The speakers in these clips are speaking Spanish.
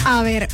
A ver,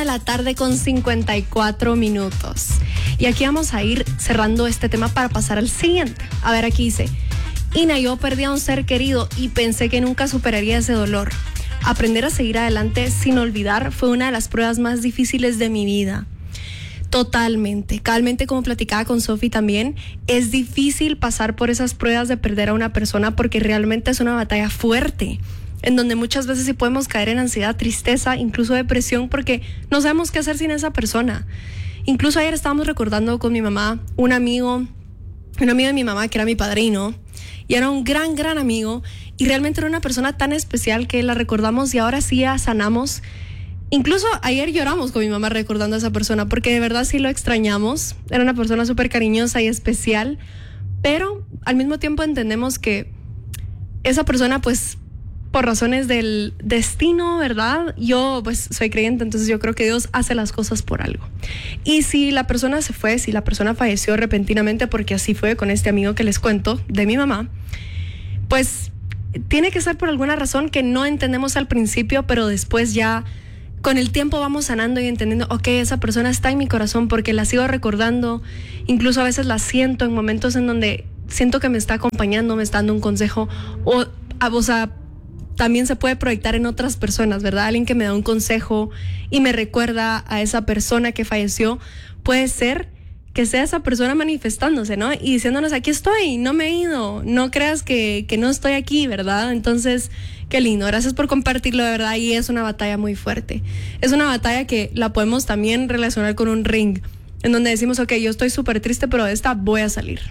1:54 p.m. Y aquí vamos a ir cerrando este tema para pasar al siguiente. A ver, aquí dice: Ina, yo perdí a un ser querido y pensé que nunca superaría ese dolor. Aprender a seguir adelante sin olvidar fue una de las pruebas más difíciles de mi vida. Totalmente, como platicaba con Sofi también, es difícil pasar por esas pruebas de perder a una persona porque realmente es una batalla fuerte, en donde muchas veces sí podemos caer en ansiedad, tristeza, incluso depresión, porque no sabemos qué hacer sin esa persona. Incluso ayer estábamos recordando con mi mamá, un amigo de mi mamá que era mi padrino, y era un gran amigo, y realmente era una persona tan especial que la recordamos y ahora sí ya sanamos. Incluso ayer lloramos con mi mamá recordando a esa persona, porque de verdad sí lo extrañamos. Era una persona súper cariñosa y especial, pero al mismo tiempo entendemos que esa persona, pues, por razones del destino, ¿verdad? Yo, pues, soy creyente, entonces yo creo que Dios hace las cosas por algo. Y si la persona se fue, si la persona falleció repentinamente, porque así fue con este amigo que les cuento, de mi mamá, pues, tiene que ser por alguna razón que no entendemos al principio, pero después ya con el tiempo vamos sanando y entendiendo, ok, esa persona está en mi corazón porque la sigo recordando, incluso a veces la siento en momentos en donde siento que me está acompañando, me está dando un consejo, o sea, también se puede proyectar en otras personas, ¿verdad? Alguien que me da un consejo y me recuerda a esa persona que falleció, puede ser que sea esa persona manifestándose, ¿no? Y diciéndonos, aquí estoy, no me he ido, no creas que no estoy aquí, ¿verdad? Entonces, qué lindo, gracias por compartirlo, de verdad, y es una batalla muy fuerte. Es una batalla que la podemos también relacionar con un ring, en donde decimos, ok, yo estoy súper triste, pero de esta voy a salir.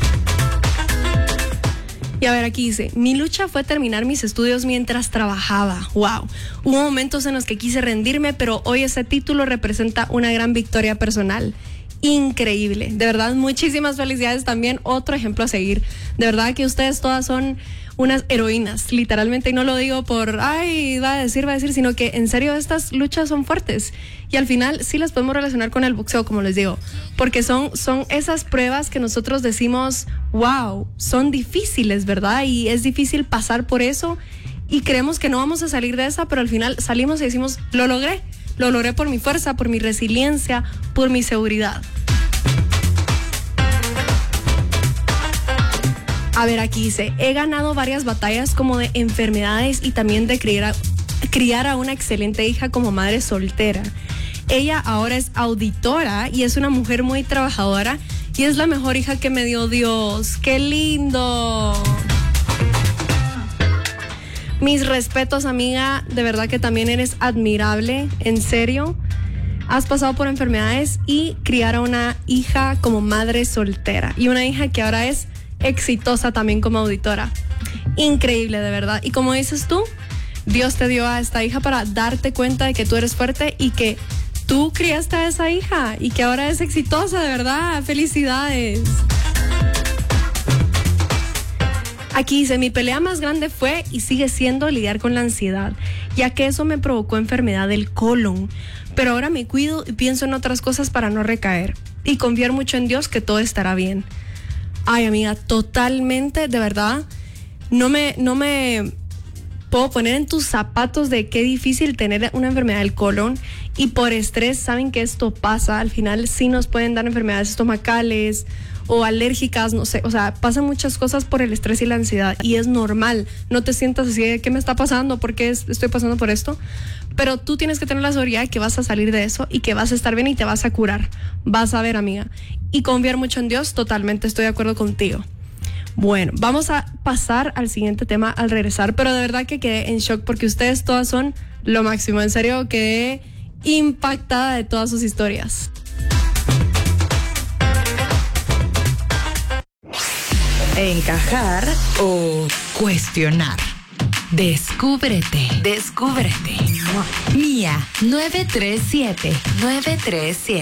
Y a ver, aquí dice: mi lucha fue terminar mis estudios mientras trabajaba. ¡Wow! Hubo momentos en los que quise rendirme, pero hoy ese título representa una gran victoria personal. Increíble, de verdad, muchísimas felicidades, también otro ejemplo a seguir. De verdad que ustedes todas son unas heroínas, literalmente, y no lo digo por, ay, va a decir, sino que en serio estas luchas son fuertes y al final sí las podemos relacionar con el boxeo, como les digo, porque son esas pruebas que nosotros decimos, wow, son difíciles, ¿verdad? Y es difícil pasar por eso y creemos que no vamos a salir de esa, pero al final salimos y decimos, lo logré por mi fuerza, por mi resiliencia, por mi seguridad. A ver, aquí dice: he ganado varias batallas como de enfermedades y también de criar a una excelente hija como madre soltera. Ella ahora es auditora y es una mujer muy trabajadora y es la mejor hija que me dio Dios. ¡Qué lindo! Mis respetos, amiga, de verdad que también eres admirable, en serio. Has pasado por enfermedades y criar a una hija como madre soltera y una hija que ahora es exitosa también como auditora. Increíble, de verdad. Y como dices tú, Dios te dio a esta hija para darte cuenta de que tú eres fuerte y que tú criaste a esa hija y que ahora es exitosa, de verdad. ¡Felicidades! Aquí dice: mi pelea más grande fue y sigue siendo lidiar con la ansiedad, ya que eso me provocó enfermedad del colon. Pero ahora me cuido y pienso en otras cosas para no recaer y confiar mucho en Dios que todo estará bien. Ay, amiga, totalmente, de verdad, no me puedo poner en tus zapatos de qué difícil tener una enfermedad del colon y por estrés, saben que esto pasa, al final sí nos pueden dar enfermedades estomacales o alérgicas, no sé, o sea, pasan muchas cosas por el estrés y la ansiedad y es normal, no te sientas así de ¿qué me está pasando? ¿Por qué estoy pasando por esto? Pero tú tienes que tener la seguridad de que vas a salir de eso y que vas a estar bien y te vas a curar, vas a ver, amiga, y confiar mucho en Dios, totalmente estoy de acuerdo contigo. Bueno, vamos a pasar al siguiente tema al regresar, pero de verdad que quedé en shock porque ustedes todas son lo máximo, en serio quedé impactada de todas sus historias. Encajar o cuestionar. Descúbrete. Mía 937.